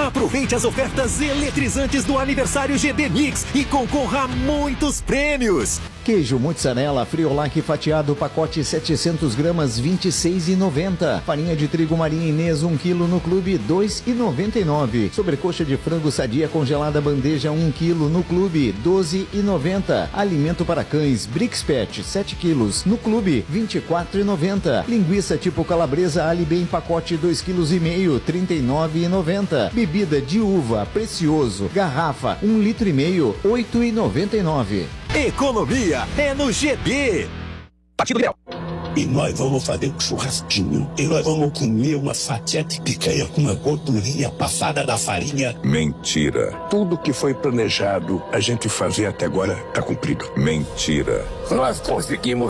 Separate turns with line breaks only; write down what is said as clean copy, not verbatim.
Aproveite as ofertas eletrizantes do aniversário GB Mix e concorra a muitos prêmios.
Queijo mozzarella Friolac fatiado, pacote 700 gramas, R$ 26,90. Farinha de trigo Maria Inês, 1 kg no clube, R$ 2,99. Sobrecoxa de frango sadia congelada bandeja, 1 kg no clube, R$ 12,90. Alimento para cães Brix Pet, 7 quilos no clube, R$ 24,90. Linguiça tipo calabresa Alibem pacote 2,5 kg, R$ 39,90. Bebida de uva Precioso, garrafa 1,5 litro, R$ 8,99.
Economia é no GB. Partido Liberal.
E nós vamos fazer um churrasquinho. E nós vamos comer uma fatia de picanha com uma gordurinha passada da farinha.
Mentira.
Tudo que foi planejado a gente fazer até agora está cumprido.
Mentira.
Nós conseguimos